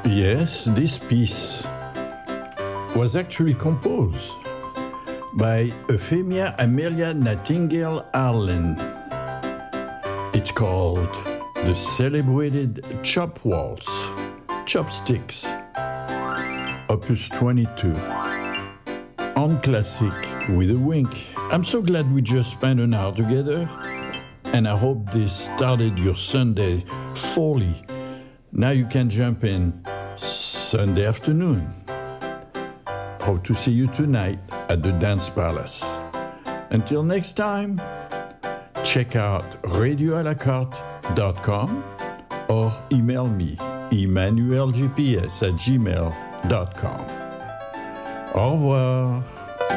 Yes, this piece was actually composed by Euphemia Amelia Nightingale Arlen. It's called the celebrated Chop Waltz, Chopsticks, Opus 22, on Classic with a wink. I'm so glad we just spent an hour together, and I hope this started your Sunday fully. Now you can jump in Sunday afternoon. Hope to see you tonight at the Dance Palace. Until next time, check out radioalacarte.com or email me, emmanuelgps@gmail.com. Au revoir.